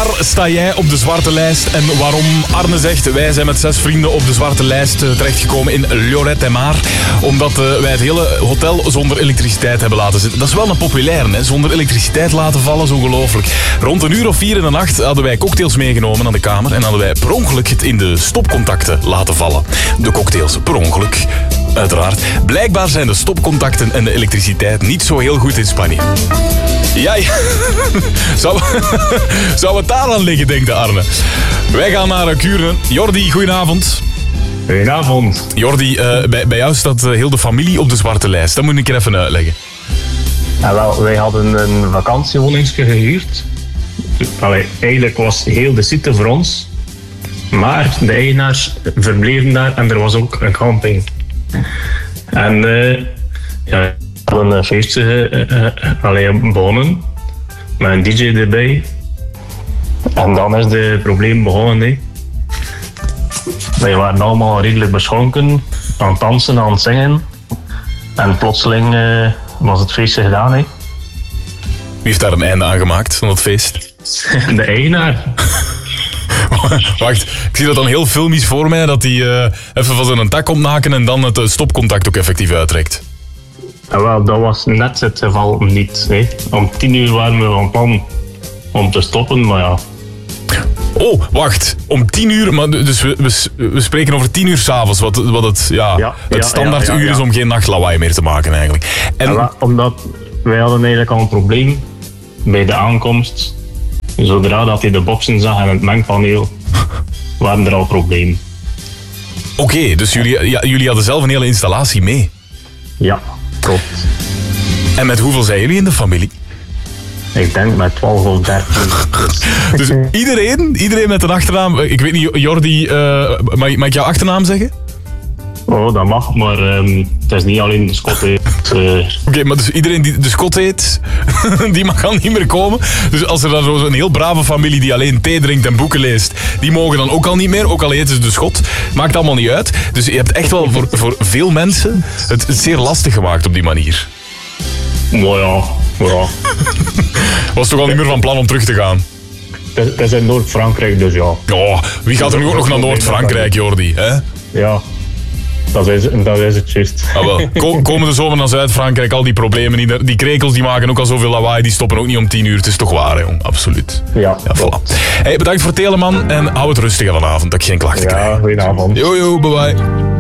Waar sta jij op de zwarte lijst en waarom? Arne zegt, wij zijn met 6 vrienden op de zwarte lijst terechtgekomen in Lloret-et-Mar. Omdat wij het hele hotel zonder elektriciteit hebben laten zitten. Dat is wel een populaire, hè? Zonder elektriciteit laten vallen, is ongelooflijk. Rond 1:04 in de nacht hadden wij cocktails meegenomen aan de kamer en hadden wij per ongeluk het in de stopcontacten laten vallen. De cocktails per ongeluk. Uiteraard. Blijkbaar zijn de stopcontacten en de elektriciteit niet zo heel goed in Spanje. Ja. Zou het daar aan liggen, denkt de Arne. Wij gaan naar Kuurne. Jordi, goedenavond. Goedenavond. Jordi, bij jou staat heel de familie op de zwarte lijst. Dat moet ik er even uitleggen. Ja, wel, wij hadden een vakantiewoningsje gehuurd. Eigenlijk was heel de site voor ons. Maar de eigenaars verbleven daar en er was ook een camping. En we hadden een feestje begonnen. Met een DJ erbij. En dan is het probleem begonnen. Hè. Wij waren allemaal redelijk beschonken. Aan het dansen, aan het zingen. En plotseling was het feestje gedaan. Hè. Wie heeft daar een einde aan gemaakt, van dat feest? De eigenaar. Wacht, ik zie dat dan heel filmisch voor mij, dat hij even van zijn tak komt maken en dan het stopcontact ook effectief uittrekt. Ja, wel, dat was net het geval niet. Hè. Om 10 waren we van plan om te stoppen, maar ja. Oh, wacht. Om 10 maar dus we spreken over 10 s'avonds, wat het standaarduur is om geen nachtlawaai meer te maken eigenlijk. En... Ja, omdat wij hadden eigenlijk al een probleem bij de aankomst. Zodra dat hij de boxen zag en het mengpaneel, waren er al problemen. Oké, dus jullie hadden zelf een hele installatie mee? Ja, klopt. En met hoeveel zijn jullie in de familie? Ik denk met 12 of 13. Dus iedereen met een achternaam. Ik weet niet, Jordi, mag ik jouw achternaam zeggen? Oh, dat mag, maar het is niet alleen de Scott. Oké, maar dus iedereen die de Scott heet, die mag dan niet meer komen. Dus als er dan zo'n heel brave familie die alleen thee drinkt en boeken leest, die mogen dan ook al niet meer, ook al heten ze de Scott. Maakt allemaal niet uit. Dus je hebt echt wel voor veel mensen het zeer lastig gemaakt op die manier. Nou ja. Was toch al niet meer van plan om terug te gaan? Het is in Noord-Frankrijk, dus ja. Oh, wie gaat er nu ook nog naar Noord-Frankrijk, Jordi? Hè? Ja, dat is het juist. Ah, wel. Komende zomer naar Zuid-Frankrijk, al die problemen, die krekels die maken ook al zoveel lawaai, die stoppen ook niet om 10 uur. Het is toch waar, jong? Absoluut. Ja, voilà. Hey, bedankt voor het telen, man, en hou het rustig vanavond, dat ik geen klachten krijg. Ja, goedenavond. Yo, bye bye.